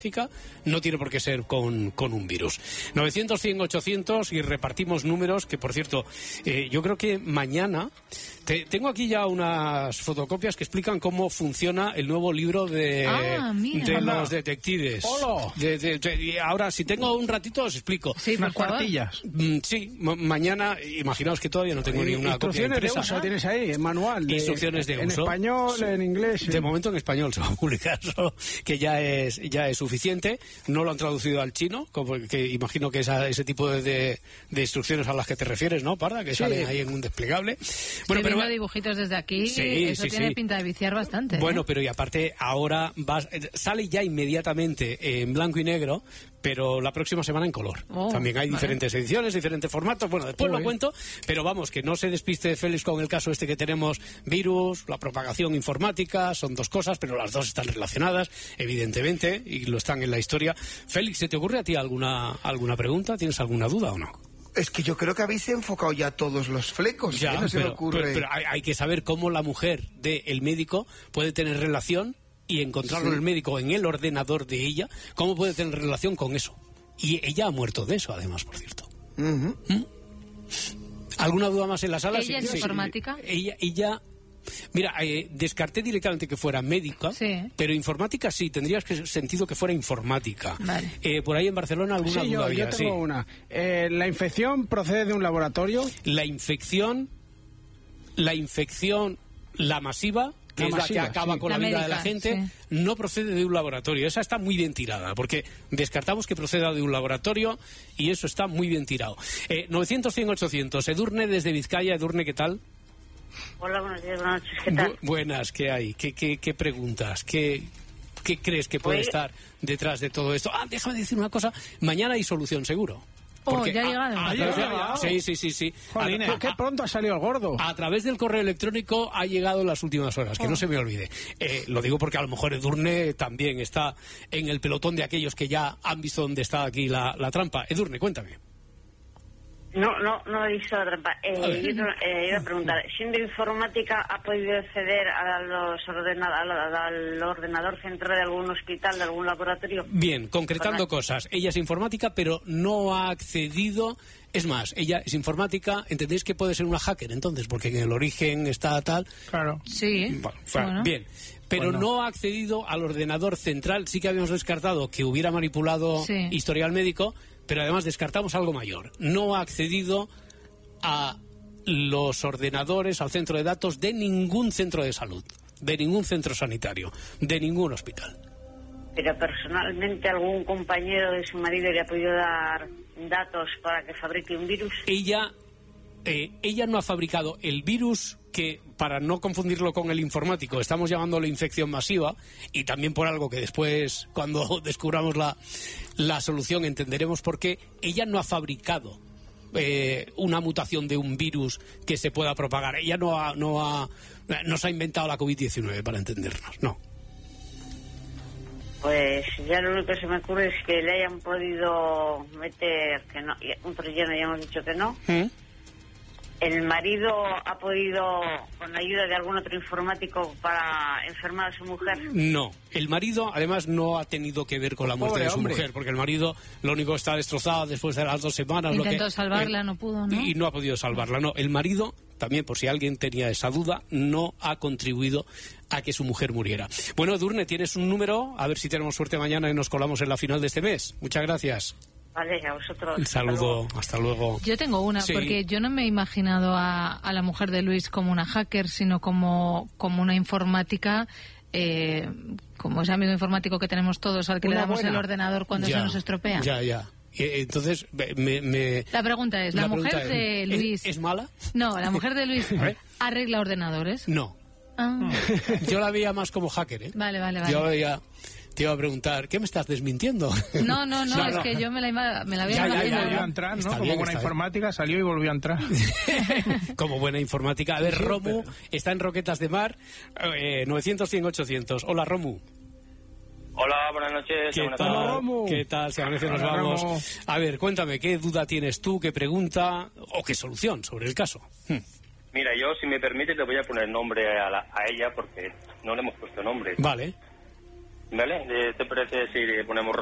no tiene por qué ser con un virus. 900, 100, 800 y repartimos números que, por cierto, yo creo que mañana... tengo aquí ya unas fotocopias que explican cómo funciona el nuevo libro de los detectives. Y ahora, si tengo un ratito, os explico. Sí, unas cuartillas. Sí, mañana, imaginaos que todavía no tengo ni una copia impresa. Instrucciones de uso tienes ahí, el manual. Instrucciones de uso. En español, en inglés. De momento en español se va a publicar, solo que ya es suficiente. No lo han traducido al chino, que imagino que es ese tipo de instrucciones a las que te refieres, ¿no, Parda? Que salen ahí en un desplegable. Bueno, pero dibujitos desde aquí, eso tiene pinta de viciar bastante. Bueno, pero y aparte ahora sale ya inmediatamente en blanco y negro, pero la próxima semana en color. También hay diferentes ediciones, diferentes formatos. Bueno, después lo cuento, pero vamos, que no se despiste Félix con el caso este que tenemos, virus, la propagación informática, son dos cosas, pero las dos están relacionadas, evidentemente, y lo están en la historia. Félix, ¿se te ocurre a ti alguna pregunta? ¿Tienes alguna duda o no? Es que yo creo que habéis enfocado ya todos los flecos. Ya, no se me ocurre. Pero hay que saber cómo la mujer del médico puede tener relación y encontrarlo en el médico, en el ordenador de ella, cómo puede tener relación con eso. Y ella ha muerto de eso, además, por cierto. ¿Alguna duda más en la sala? ¿Ella es informática? Ella... Mira, descarté directamente que fuera médica, pero informática sí, tendrías sentido que fuera informática. Vale. Por ahí en Barcelona alguna duda había. Yo tengo una. ¿La infección procede de un laboratorio? La infección, la masiva, que es la que acaba con la vida de la gente, no procede de un laboratorio. Esa está muy bien tirada, porque descartamos que proceda de un laboratorio y eso está muy bien tirado. 900, 100, 800. Edurne desde Vizcaya. Edurne, ¿qué tal? Hola, buenos días, buenas noches, ¿qué tal? Buenas, ¿qué hay? ¿Qué preguntas? ¿Qué crees que puede estar detrás de todo esto? Déjame decir una cosa. Mañana hay solución, seguro. Porque ya ha llegado. Sí. ¿Qué pronto ha salido el gordo? A través del correo electrónico ha llegado en las últimas horas, que no se me olvide. Lo digo porque a lo mejor Edurne también está en el pelotón de aquellos que ya han visto dónde está aquí la trampa. Edurne, cuéntame. No he visto la trampa. Yo iba a preguntar, ¿siendo informática ha podido acceder al ordenador central de algún hospital, de algún laboratorio? Bien, concretando cosas. Ella es informática, pero no ha accedido. Es más, ella es informática. ¿Entendéis que puede ser una hacker entonces? Porque en el origen está tal. Claro. Sí. Bueno. Bien. Pero no ha accedido al ordenador central. Sí que habíamos descartado que hubiera manipulado historial médico, pero además descartamos algo mayor. No ha accedido a los ordenadores, al centro de datos de ningún centro de salud, de ningún centro sanitario, de ningún hospital. Pero personalmente algún compañero de su marido le ha podido dar datos para que fabrique un virus. Ella no ha fabricado el virus que, para no confundirlo con el informático, estamos llamándolo infección masiva, y también por algo que después, cuando descubramos la solución, entenderemos por qué. Ella no ha fabricado una mutación de un virus que se pueda propagar. Ella no se ha inventado la COVID-19, para entendernos, no. Pues ya lo único que se me ocurre es que le hayan podido meter, que no, un relleno, ya hemos dicho que no. ¿El marido ha podido, con la ayuda de algún otro informático, para enfermar a su mujer? No, el marido además no ha tenido que ver con la muerte de su mujer, porque el marido lo único que está destrozado después de las 2 semanas. Intentó salvarla, no pudo, ¿no? Y no ha podido salvarla, no. El marido, también por si alguien tenía esa duda, no ha contribuido a que su mujer muriera. Bueno, Edurne, tienes un número, a ver si tenemos suerte mañana y nos colamos en la final de este mes. Muchas gracias. Vale, a vosotros. Un saludo, hasta luego. Yo tengo una, porque yo no me he imaginado a la mujer de Luis como una hacker, sino como una informática, como ese amigo informático que tenemos todos, al que le damos el ordenador cuando se nos estropea. Ya. Entonces, la pregunta es, ¿la mujer de Luis ¿es mala? No, la mujer de Luis arregla ordenadores. No. Yo la veía más como hacker, ¿eh? Vale. Te iba a preguntar, ¿qué me estás desmintiendo? No, es que yo me la había imaginado. Volvió a entrar, ¿no? Como buena informática, salió y volvió a entrar. Como buena informática. A ver, Romu está en Roquetas de Mar, 900, 100, 800. Hola, Romu. Hola, buenas noches. ¿Qué tal, Romu? ¿Qué tal? Si a veces nos vamos. Romu. A ver, cuéntame, ¿qué duda tienes tú, qué pregunta o qué solución sobre el caso? Mira, yo, si me permite, le voy a poner nombre a ella porque no le hemos puesto nombre. Vale. ¿Vale? ¿Te parece si ponemos